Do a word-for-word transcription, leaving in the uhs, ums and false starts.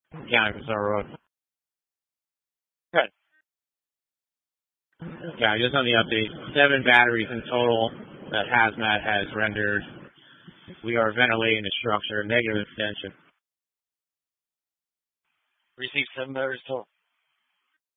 County Pacific Road. Good. Yeah, just on the update, seven batteries in total that Hazmat has rendered. We are ventilating the structure, negative extension. Received seven batteries total.